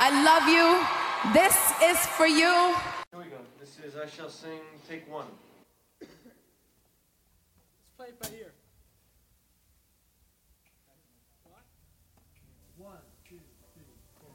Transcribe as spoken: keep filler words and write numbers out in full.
I love you. This is for you. Here we go. This is I Shall Sing, take one. Let's play it by ear. One.